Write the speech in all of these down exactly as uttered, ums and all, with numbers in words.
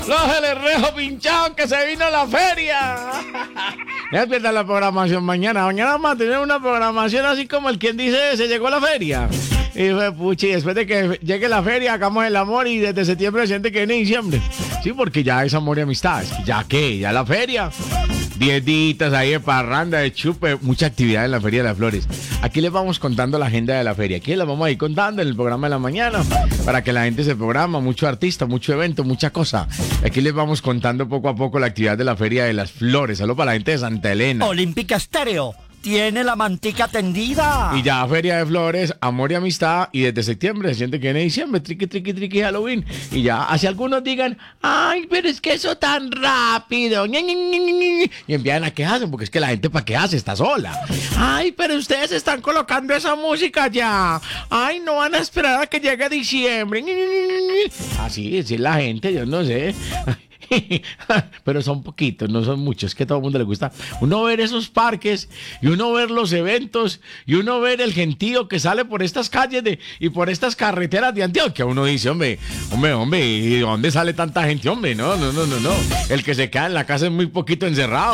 Los del Rejo pinchado que se vino a la feria. Ya pierda la programación mañana. Mañana vamos a tener una programación así como el quien dice se llegó a la feria. Y fue puchi, después de que llegue la feria, hagamos el amor y desde septiembre siente que viene diciembre. Sí, porque ya es amor y amistad. Es que ya que, ya la feria. Diez días ahí de parranda, de chupe, mucha actividad en la Feria de las Flores. Aquí les vamos contando la agenda de la feria. Aquí les vamos a ir contando en el programa de la mañana para que la gente se programa, mucho artista, mucho evento, mucha cosa. Aquí les vamos contando poco a poco la actividad de la Feria de las Flores. Saludos para la gente de Santa Elena. Olímpica Estéreo tiene la mantica tendida. Y ya Feria de Flores, amor y amistad. Y desde septiembre se siente que viene diciembre, triqui, triqui, triqui, Halloween. Y ya, así algunos digan, ay, pero es que eso tan rápido. Y empiezan a quejarse, porque es que la gente para qué hace, está sola. Ay, pero ustedes están colocando esa música ya. Ay, no van a esperar a que llegue diciembre. Así es la gente, yo no sé. Pero son poquitos, no son muchos, que a todo el mundo le gusta uno ver esos parques y uno ver los eventos y uno ver el gentío que sale por estas calles de, y por estas carreteras de Antioquia. Uno dice, hombre, hombre, hombre, ¿y de dónde sale tanta gente? Hombre, no, no, no, no, no. El que se queda en la casa es muy poquito encerrado.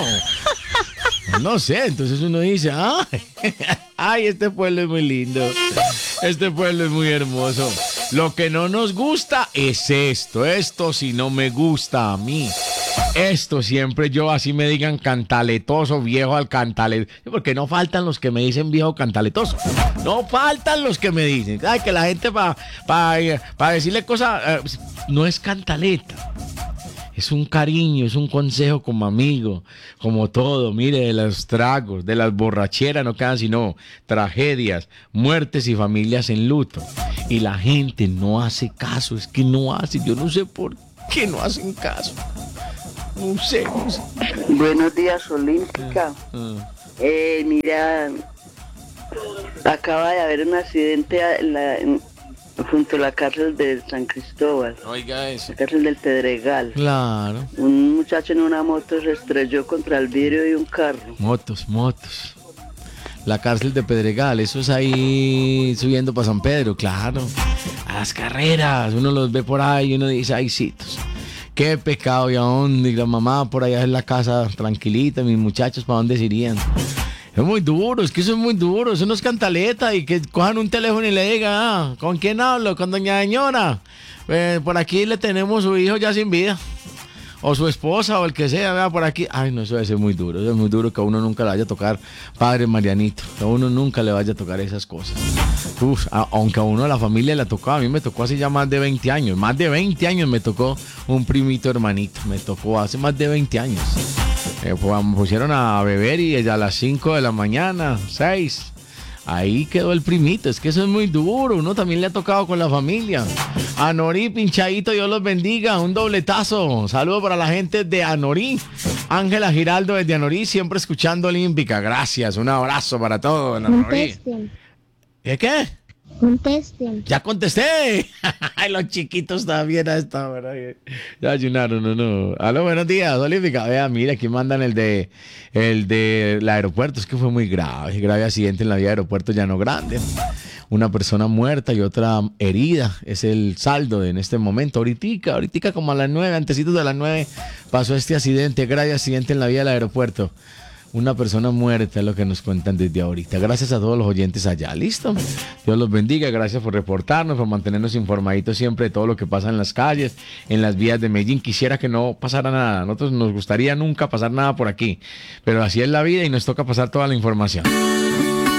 No sé, entonces uno dice, ah, ay, este pueblo es muy lindo, este pueblo es muy hermoso. Lo que no nos gusta es esto, esto sí no me gusta a mí. Esto siempre yo, así me digan cantaletoso, viejo al cantaletoso, porque no faltan los que me dicen viejo cantaletoso. No faltan los que me dicen, ay, que la gente para pa, pa decirle cosas, eh, no es cantaleta. Es un cariño, es un consejo como amigo, como todo. Mire, de los tragos, de las borracheras no quedan sino tragedias, muertes y familias en luto. Y la gente no hace caso, es que no hace, yo no sé por qué no hacen caso. No sé, no sé. Buenos días, Olímpica. Uh, uh. Eh, mira, acaba de haber un accidente en la... En... junto a la cárcel de San Cristóbal. Oiga eso. La cárcel del Pedregal. Claro. Un muchacho en una moto se estrelló contra el vidrio de un carro. Motos, motos. La cárcel de Pedregal, eso es ahí subiendo para San Pedro, claro. A las carreras, uno los ve por ahí y uno dice, ay, citos. Qué pecado, ¿y a dónde? Y la mamá por allá en la casa tranquilita, mis muchachos, ¿para dónde se irían? Es muy duro, es que eso es muy duro, eso no es cantaleta y que cojan un teléfono y le digan, ah, ¿con quién hablo? Con doña señora. Eh, por aquí le tenemos su hijo ya sin vida. O su esposa o el que sea, vea por aquí. Ay, no, eso debe ser muy duro, eso es muy duro que a uno nunca le vaya a tocar padre Marianito, que a uno nunca le vaya a tocar esas cosas. Uf, a, aunque a uno de la familia le tocó, a mí me tocó hace ya más de veinte años, más de veinte años me tocó un primito hermanito, me tocó hace más de veinte años. Eh, pues, me pusieron a beber y a las cinco de la mañana, seis, ahí quedó el primito. Es que eso es muy duro, uno también le ha tocado con la familia. Anorí, pinchadito, Dios los bendiga, un dobletazo. Saludos para la gente de Anorí. Ángela Giraldo desde Anorí, siempre escuchando Olímpica. Gracias, un abrazo para todos en Anorí. ¿Qué qué? Contesten. Ya contesté. Los chiquitos también a esta hora. Ya ayunaron, no, no. Aló, buenos días, Olímpica. Vea, mira, aquí mandan el de el de el aeropuerto. Es que fue muy grave, grave accidente en la vía aeropuerto Llano Grande. Una persona muerta y otra herida. Es el saldo en este momento. Ahoritica, ahoritica como a las nueve, antecitos de las nueve, pasó este accidente, grave accidente en la vía del aeropuerto. Una persona muerta es lo que nos cuentan desde ahorita. Gracias a todos los oyentes allá. ¿Listo? Dios los bendiga. Gracias por reportarnos, por mantenernos informaditos siempre de todo lo que pasa en las calles, en las vías de Medellín. Quisiera que no pasara nada. A nosotros nos gustaría nunca pasar nada por aquí. Pero así es la vida y nos toca pasar toda la información.